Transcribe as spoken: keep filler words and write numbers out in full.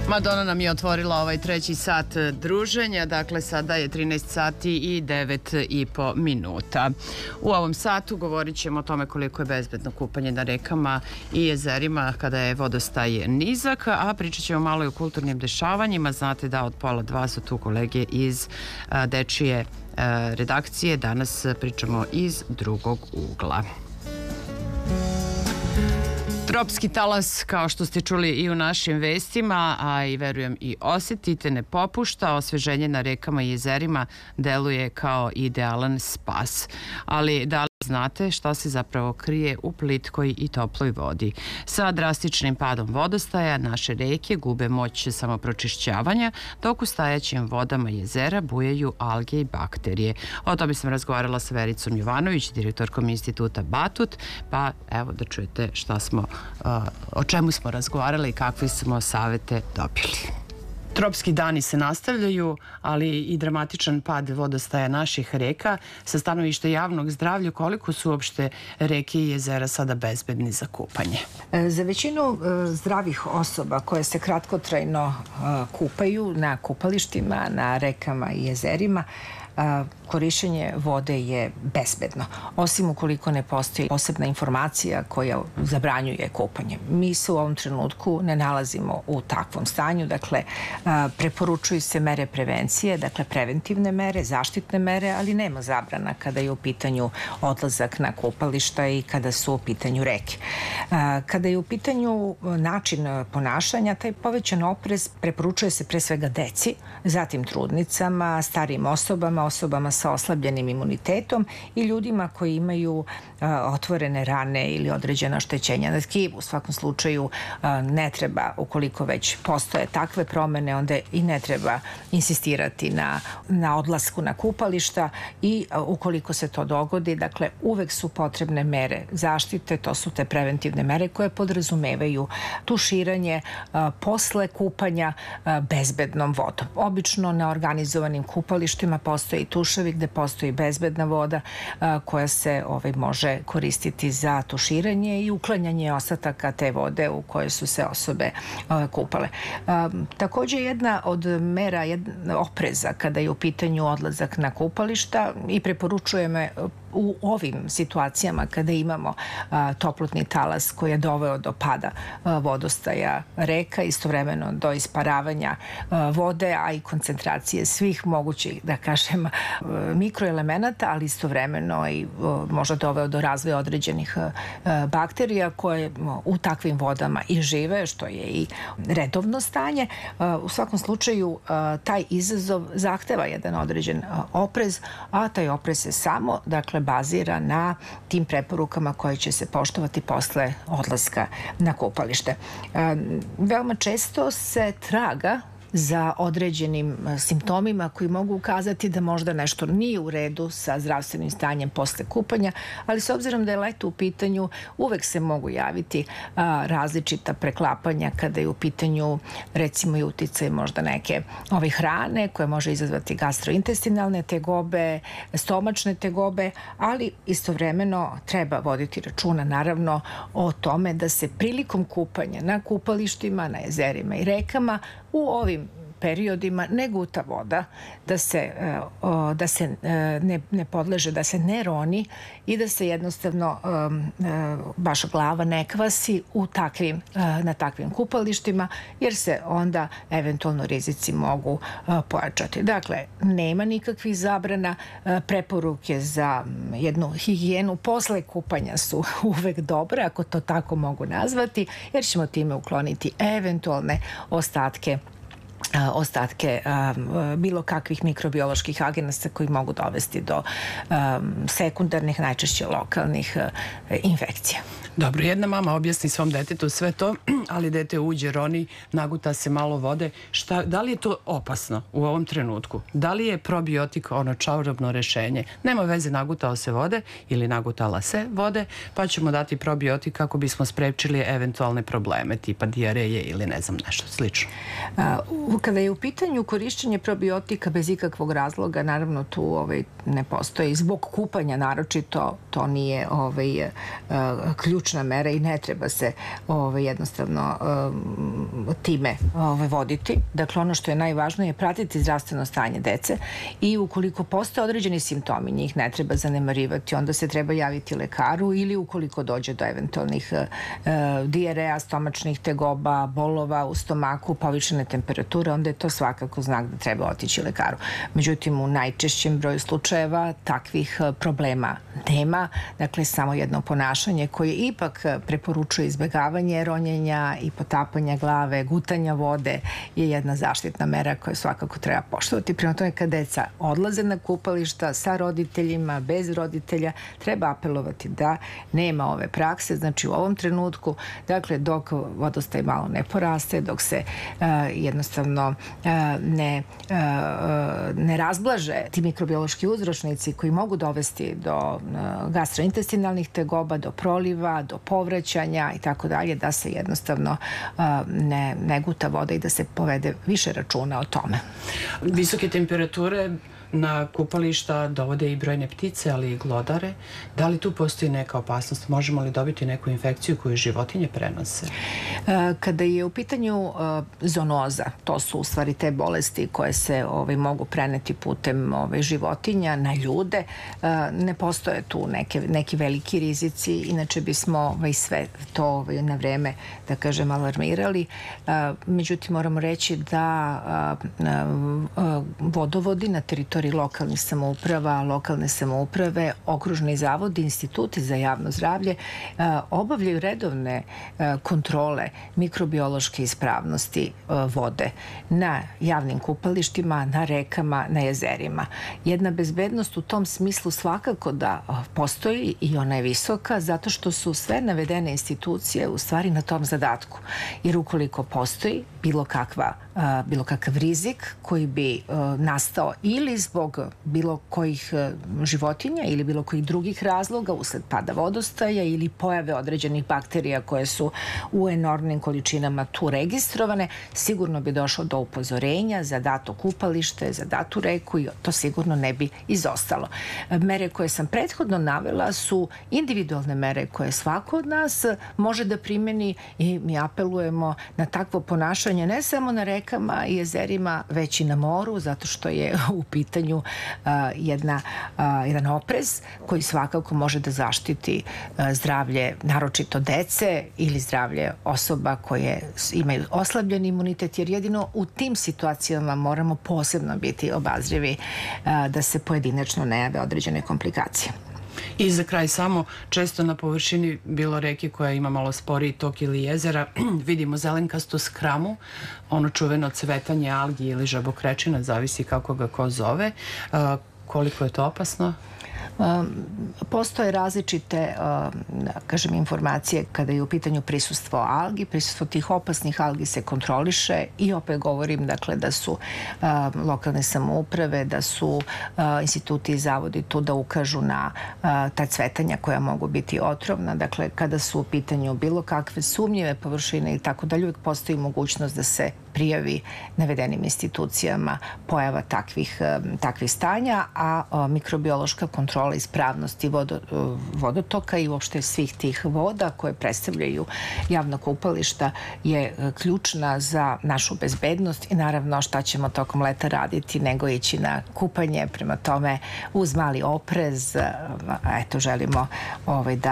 Madonna nam je otvorila ovaj treći sat druženja, dakle sada je trinaest sati i devet i po minuta. U ovom satu govorit ćemo o tome koliko je bezbedno kupanje na rekama i jezerima kada je vodostaj nizak, a pričat ćemo malo i o kulturnim dešavanjima. Znate da od pola dva su tu kolege iz a, dečije a, redakcije. Danas pričamo iz drugog ugla. Tropski talas, kao što ste čuli i u našim vestima, a i verujem i osjetite, ne popušta. Osveženje na rekama i jezerima deluje kao idealan spas. Ali da li znate šta se zapravo krije u plitkoj i toploj vodi? Sa drastičnim padom vodostaja naše reke gube moć samopročišćavanja, dok u stajaćim vodama jezera bujaju alge i bakterije. O tome sam razgovarala sa Vericom Jovanović, direktorkom instituta Batut, pa evo da čujete šta smo, o čemu smo razgovarali i kakve smo savete dobili. Tropski dani se nastavljaju, ali i dramatičan pad vodostaja naših reka. Sa stanovišta javnog zdravlja, koliko su uopšte reke i jezera sada bezbedni za kupanje? Za većinu zdravih osoba koje se kratkotrajno kupaju na kupalištima, na rekama i jezerima, korišćenje vode je bezbedno, osim ukoliko ne postoji posebna informacija koja zabranjuje kupanje. Mi se u ovom trenutku ne nalazimo u takvom stanju, dakle, preporučuju se mere prevencije, dakle, preventivne mere, zaštitne mere, ali nema zabrana kada je u pitanju odlazak na kupališta i kada su u pitanju reke. Kada je u pitanju način ponašanja, taj povećan oprez preporučuje se pre svega deci, zatim trudnicama, starijim osobama, osobama sa oslabljenim imunitetom i ljudima koji imaju a, otvorene rane ili određena oštećenja na tkivu. U svakom slučaju a, ne treba, ukoliko već postoje takve promene, onda i ne treba insistirati na, na odlasku na kupališta i a, ukoliko se to dogodi, dakle, uvek su potrebne mere zaštite, to su te preventivne mere koje podrazumevaju tuširanje a, posle kupanja a, bezbednom vodom. Obično na organizovanim kupalištima postoji tuševi gde postoji bezbedna voda a, koja se ovaj, može koristiti za tuširanje i uklanjanje ostataka te vode u kojoj su se osobe a, kupale. A, takođe jedna od mera jedna, opreza kada je u pitanju odlazak na kupališta i preporučujeme u ovim situacijama kada imamo a, toplotni talas koji je doveo do pada a, vodostaja reka, istovremeno do isparavanja a, vode, a i koncentracije svih mogućih, da kažem, a, mikroelemenata, ali istovremeno i a, možda doveo do razvoja određenih a, bakterija koje a, u takvim vodama i žive, što je i redovno stanje. A, u svakom slučaju a, taj izazov zahteva jedan određen a, oprez, a taj oprez se samo, dakle, bazira na tim preporukama koje će se poštovati posle odlaska na kupalište. E, veoma često se traga za određenim simptomima koji mogu ukazati da možda nešto nije u redu sa zdravstvenim stanjem posle kupanja, ali s obzirom da je leto u pitanju, uvek se mogu javiti a, različita preklapanja kada je u pitanju, recimo, i uticaj možda neke ove hrane koje može izazvati gastrointestinalne tegobe, stomačne tegobe, ali istovremeno treba voditi računa, naravno, o tome da se prilikom kupanja na kupalištima, na jezerima i rekama u ovim periodima ne guta voda, da se, da se ne, ne podleže, da se ne roni i da se jednostavno baš glava ne kvasi u takvim, na takvim kupalištima, jer se onda eventualno rizici mogu pojačati. Dakle, nema nikakvih zabrana, preporuke za jednu higijenu posle kupanja su uvek dobre, ako to tako mogu nazvati, jer ćemo time ukloniti eventualne ostatke ostatke um, bilo kakvih mikrobioloških agenasa koji mogu dovesti do um, sekundarnih, najčešće lokalnih uh, infekcija. Dobro, jedna mama objasni svom detetu sve to, ali dete uđe, roni, naguta se malo vode. Šta, da li je to opasno u ovom trenutku? Da li je probiotik ono čarobno rešenje? Nema veze, nagutao se vode ili nagutala se vode, pa ćemo dati probiotik kako bismo sprečili eventualne probleme tipa dijareje ili ne znam nešto slično. Uh, Kada je u pitanju korišćenje probiotika bez ikakvog razloga, naravno tu ovaj, ne postoji. Zbog kupanja naročito to nije ovaj, uh, ključna mera i ne treba se ovaj, jednostavno um, time ovaj, voditi. Dakle, ono što je najvažnije je pratiti zdravstveno stanje dece i ukoliko postoje određeni simptomi, njih ne treba zanemarivati, onda se treba javiti lekaru ili ukoliko dođe do eventualnih uh, dijareja, stomačnih tegoba, bolova u stomaku, povišene temperature, onda je to svakako znak da treba otići lekaru. Međutim, u najčešćem broju slučajeva takvih problema nema. Dakle, samo jedno ponašanje koje ipak preporučuje izbegavanje ronjenja i potapanja glave, gutanja vode je jedna zaštitna mera koju svakako treba poštovati. Prema tome, kad deca odlaze na kupališta sa roditeljima, bez roditelja, treba apelovati da nema ove prakse. Znači, u ovom trenutku, dakle, dok vodostaj malo ne poraste, dok se uh, jednostavno uh, ne, uh, ne razblaže ti mikrobiološki uzročnici koji mogu dovesti do uh, gastrointestinalnih tegoba, do proliva, do povraćanja i tako dalje, da se jednostavno uh, ne, ne guta voda i da se povede više računa o tome. Visoke temperature na kupališta dovode i brojne ptice, ali i glodare. Da li tu postoji neka opasnost? Možemo li dobiti neku infekciju koju životinje prenose? Kada je u pitanju zoonoza, to su u stvari te bolesti koje se ovaj, mogu preneti putem ovaj, životinja na ljude, ne postoje tu neke, neki veliki rizici, inače bismo ovaj, sve to ovaj, na vreme, da kažem, alarmirali. Međutim, moramo reći da vodovodi na teritoriji lokalnih samouprava, lokalne samouprave, okružni zavodi, instituti za javno zdravlje obavljaju redovne kontrole mikrobiološke ispravnosti vode na javnim kupalištima, na rekama, na jezerima. Jedna bezbednost u tom smislu svakako da postoji i ona je visoka zato što su sve navedene institucije u stvari na tom zadatku. Jer ukoliko postoji bilo kakva bilo kakav rizik koji bi nastao ili zbog bilo kojih životinja ili bilo kojih drugih razloga usled pada vodostaja ili pojave određenih bakterija koje su u enormnim količinama tu registrovane, sigurno bi došlo do upozorenja za dato kupalište, za datu reku i to sigurno ne bi izostalo. Mere koje sam prethodno navela su individualne mere koje svako od nas može da primeni i mi apelujemo na takvo ponašanje ne samo na rekama i jezerima, već i na moru, zato što je u pitanju uh, jedna, uh, jedan oprez koji svakako može da zaštiti uh, zdravlje, naročito dece ili zdravlje osoba koje imaju oslabljen imunitet, jer jedino u tim situacijama moramo posebno biti obazrivi uh, da se pojedinačno ne jave određene komplikacije. I za kraj samo, često na površini bilo reke koja ima malo sporiji tok ili jezera, vidimo zelenkastu skramu, ono čuveno cvetanje algi ili žabokrečina, zavisi kako ga ko zove. Koliko je to opasno? Postoje različite, kažem, informacije kada je u pitanju prisustvo algi. Prisustvo tih opasnih algi se kontroliše i opet govorim, dakle, da su lokalne samouprave, da su instituti i zavodi tu da ukažu na ta cvetanja koja mogu biti otrovna. Dakle, kada su u pitanju bilo kakve sumnjive površine i tako dalje, uvijek postoji mogućnost da se prijavi navedenim institucijama pojava takvih, takvih stanja, a mikrobiološka kontrola ispravnosti vodo, vodotoka i uopšte svih tih voda koje predstavljaju javna kupališta je ključna za našu bezbednost i naravno šta ćemo tokom leta raditi nego ići na kupanje, prema tome uz mali oprez, eto želimo ovaj, da